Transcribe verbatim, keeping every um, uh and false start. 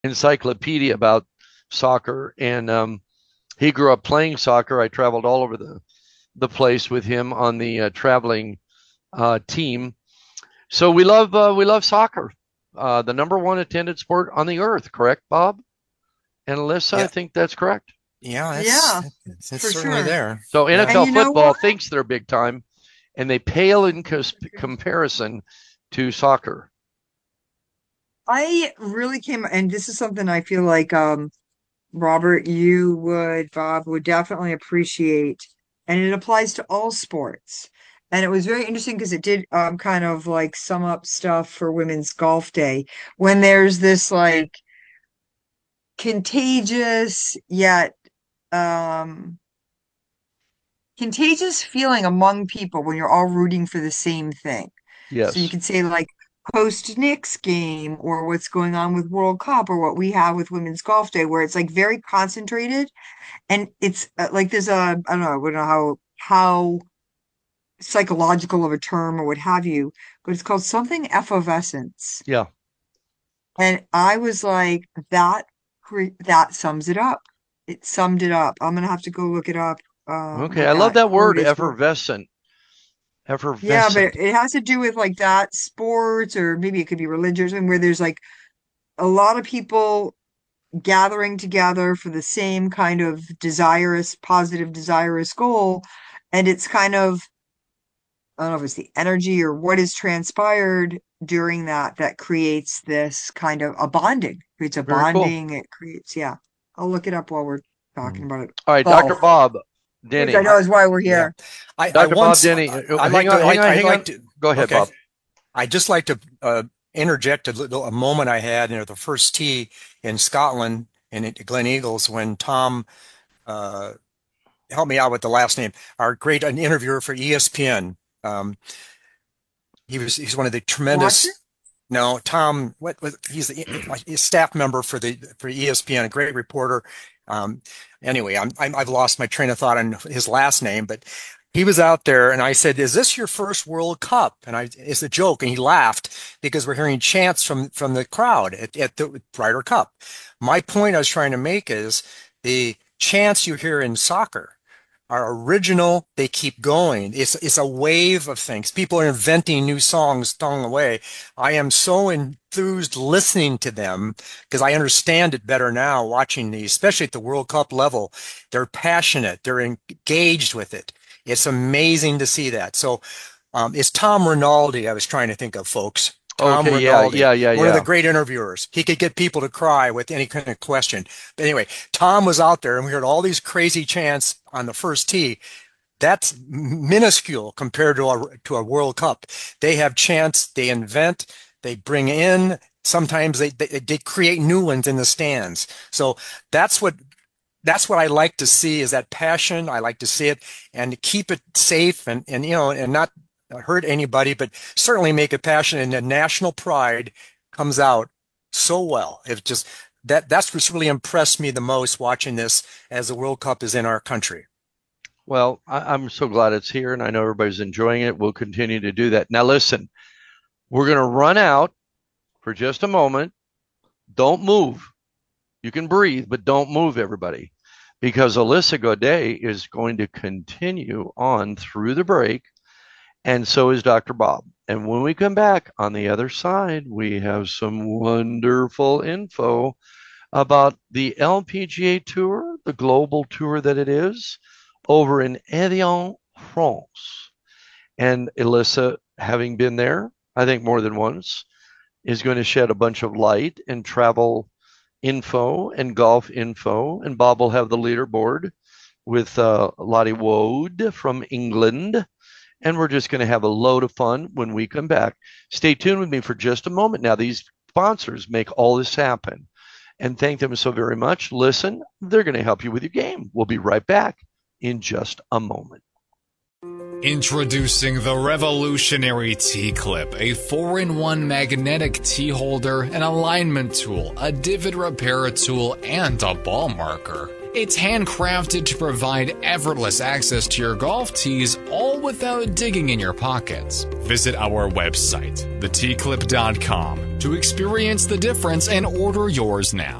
encyclopedia about soccer, and um, he grew up playing soccer. I traveled all over the the place with him on the uh, traveling uh, team. So we love uh, we love soccer, uh, the number one attended sport on the earth. Correct, Bob and Alyssa? I Yeah, think that's correct. yeah, it's Yeah, it's, it's for certainly sure. there. So Yeah. And N F L you know what? football thinks they're big time, and they pale in cos- comparison to soccer. I really came, and this is something I feel like um Robert, you would, Bob would definitely appreciate, and it applies to all sports. And it was very interesting because it did um kind of like sum up stuff for Women's Golf Day when there's this like contagious yet um contagious feeling among people when you're all rooting for the same thing. So you Yes. could say like post Knicks game or what's going on with World Cup or what we have with Women's Golf Day, where it's like very concentrated and it's uh, like there's a I don't know I don't know how how psychological of a term or what have you, but it's called something effervescence. Yeah. And I was like, that cre- that sums it up. It summed it up. I'm gonna have to go look it up, um, Okay. what I love that that quote word, is. But effervescent. yeah, but Effervescent. it has to do with like that sports or maybe it could be religious and where there's like a lot of people gathering together for the same kind of desirous, positive, desirous goal. And it's kind of, I don't know if it's the energy or what is transpired during that that creates this kind of a bonding. Creates a Very cool. bonding. It creates, yeah. I'll look it up while we're talking Mm. about it. All right, doctor Golf, Bob which I Denny. know I is why we're yeah. here. I I doctor Bob once Denny. I, uh, I Hang like on, to hang like on, I hang like on. to Go ahead, okay. Bob. I just like to uh, interject a little a moment I had near the first tee in Scotland in Glen Eagles when Tom uh, helped me out with the last name. Our great an interviewer for E S P N. Um, he was he's one of the Watson? tremendous. No, Tom. What was he's the staff member for the for E S P N, a great reporter. Um, anyway, I'm, I'm I've lost my train of thought on his last name, but he was out there, and I said, "Is this your first World Cup?" And I it's a joke, and he laughed because we're hearing chants from from the crowd at, at the Ryder Cup. My point I was trying to make is the chants you hear in soccer are original. They keep going. It's it's a wave of things. People are inventing new songs along the way. I am so enthused listening to them because I understand it better now watching these, especially at the World Cup level. They're passionate. They're engaged with it. It's amazing to see that. So um, it's Tom Rinaldi I was trying to think of, folks. Tom Okay, yeah, Rinaldi, yeah, yeah, one of the yeah. great interviewers. He could get people to cry with any kind of question. But anyway, Tom was out there and we heard all these crazy chants on the first tee. That's minuscule compared to a, to a World Cup. They have chants, they invent, they bring in, sometimes they, they, they create new ones in the stands. So that's what that's what I like to see is that passion. I like to see it and to keep it safe and, and you know and not hurt anybody, but certainly make it passionate and the national pride comes out so well. It just that that's what's really impressed me the most watching this as the World Cup is in our country. Well, I, I'm so glad it's here, and I know everybody's enjoying it. We'll continue to do that. Now, listen, we're going to run out for just a moment. Don't move. You can breathe, but don't move, everybody, because Alyssa Godet is going to continue on through the break, and so is doctor Bob. And when we come back on the other side, we have some wonderful info about the L P G A Tour, the global tour that it is, over in Evian, France. And Alyssa, having been there, I think more than once, is going to shed a bunch of light and travel info and golf info. And Bob will have the leaderboard with uh, Lottie Wood from England. And we're just going to have a load of fun when we come back. Stay tuned with me for just a moment. Now, these sponsors make all this happen. And thank them so very much. Listen, they're going to help you with your game. We'll be right back in just a moment. Introducing the revolutionary T-Clip, a four in one magnetic T holder, an alignment tool, a divot repair tool, and a ball marker. It's handcrafted to provide effortless access to your golf tees, all without digging in your pockets. Visit our website, the t clip dot com. To experience the difference and order yours now.